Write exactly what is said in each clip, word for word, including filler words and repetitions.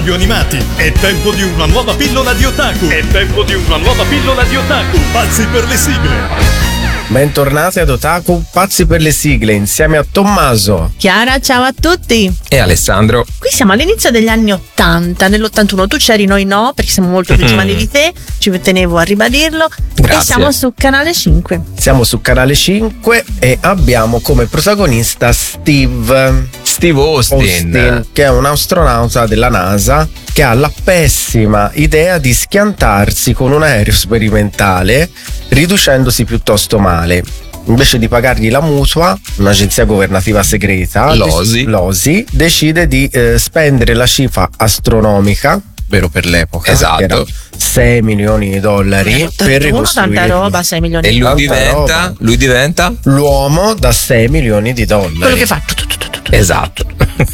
radio animati. È tempo di una nuova pillola di otaku. È tempo di una nuova pillola di otaku. Pazzi per le sigle. Bentornati ad Otaku Pazzi per le sigle insieme a Tommaso, Chiara, ciao a tutti. E Alessandro. Qui siamo all'inizio degli anni ottanta, nell'ottantuno tu c'eri, noi no, perché siamo molto più giovani di te, ci tenevo a ribadirlo. Grazie. E siamo su Canale cinque. Siamo su Canale cinque e abbiamo come protagonista Steve Steve Austin. Austin, che è un astronauta della NASA che ha la pessima idea di schiantarsi con un aereo sperimentale riducendosi piuttosto male. Invece di pagargli la mutua, un'agenzia governativa segreta, L'O S I, dec- l'O S I decide di eh, spendere la cifra astronomica, vero per l'epoca, Esatto. che era sei milioni di dollari per ricostruire tanta roba, sei milioni E di lui Tanta diventa, roba. lui diventa l'uomo da sei milioni di dollari. quello che fa tu, tu, tu, tu, tu, tu. Esatto.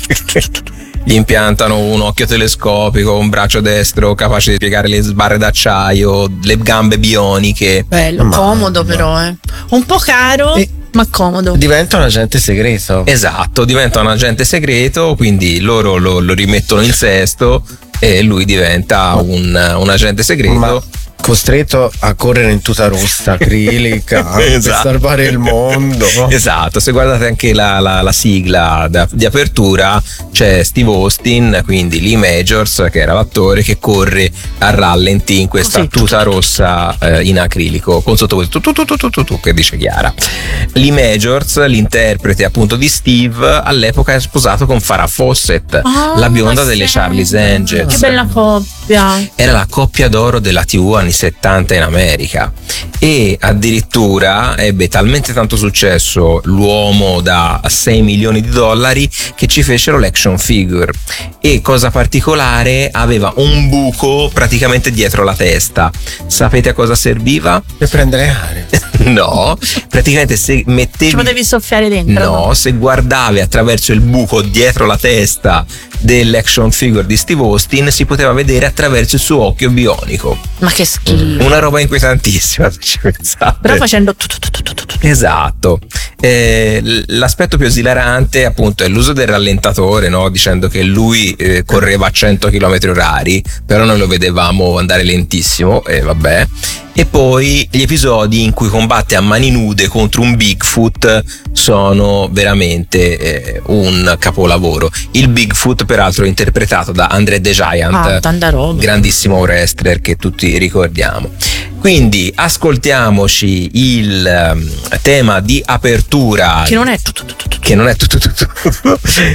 Gli impiantano un occhio telescopico, un braccio destro capace di piegare le sbarre d'acciaio, le gambe bioniche. Bello, Ma- comodo però, eh. Un po' caro, E- ma comodo. Diventa un agente segreto. Esatto, diventa un agente segreto, quindi loro lo, lo rimettono in sesto e lui diventa un, un agente segreto. Ma costretto a correre in tuta rossa acrilica per Esatto. salvare il mondo. Esatto, se guardate anche la, la, la sigla da- di apertura c'è Steve Austin, quindi Lee Majors, che era l'attore, che corre a rallenti in questa Così. tuta rossa eh, in acrilico con sottovoce tu, tu, tu, tu, tu, tu, tu, che dice Chiara. Lee Majors, l'interprete appunto di Steve, all'epoca è sposato con Farrah Fawcett, Ah, la bionda ma delle sì. Charlie's Angels. Che bella coppia. Era la coppia d'oro della tivù anni settanta in America e addirittura ebbe talmente tanto successo l'uomo da sei milioni di dollari che ci fecero l'action figure. E cosa particolare, aveva un buco praticamente dietro la testa. Sapete a cosa serviva? Per prendere aria. No, praticamente se mettevi Ci potevi soffiare dentro. No, se guardavi attraverso il buco dietro la testa dell'action figure di Steve Austin si poteva vedere attraverso il suo occhio bionico. Ma che schifo. Una roba inquietantissima, se ci pensate. Però facendo tu, tu, tu, tu, tu, tu, tu. Esatto. Eh, l- l'aspetto più esilarante appunto è l'uso del rallentatore, no? Dicendo che lui eh, correva a cento chilometri orari, però noi lo vedevamo andare lentissimo e vabbè. E poi gli episodi in cui combatte a mani nude contro un Bigfoot sono veramente eh, un capolavoro. Il Bigfoot peraltro è interpretato da Andre the Giant, Ah, tanta roba. grandissimo wrestler che tutti ricordiamo. Quindi ascoltiamoci il um, tema di apertura, Che non è tu, tu, tu, tu, tu. che non è tutto tutto, tutto,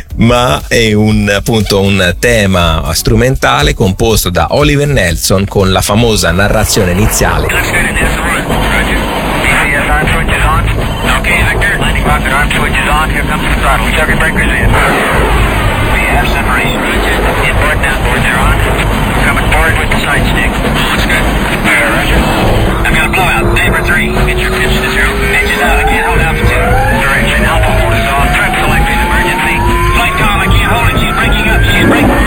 ma è un appunto un tema strumentale composto da Oliver Nelson con la famosa narrazione iniziale. I'm gonna blow out. Neighbor three, get your pitch to zero. Engine out, I can't hold altitude. Direction, Alpha four is on. Prep selected, emergency. Flight com, I can't hold it. She's breaking up. She's breaking.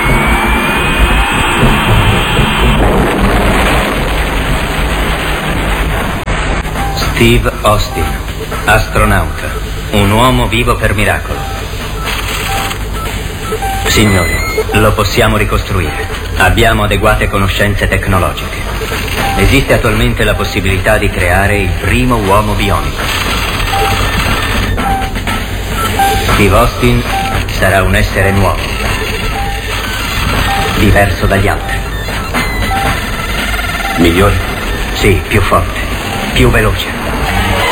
Steve Austin, astronauta, un uomo vivo per miracolo. Signori, lo possiamo ricostruire. Abbiamo adeguate conoscenze tecnologiche. Esiste attualmente la possibilità di creare il primo uomo bionico. Steve Austin sarà un essere nuovo, diverso dagli altri. Migliore? Sì, più forte, più veloce.